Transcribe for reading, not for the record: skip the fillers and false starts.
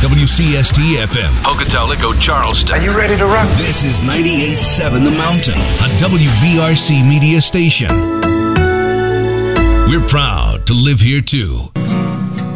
WCST FM, Pocatello, Charleston. Are you ready to rock? This is 98.7 The Mountain, a WVRC media station. We're proud to live here too.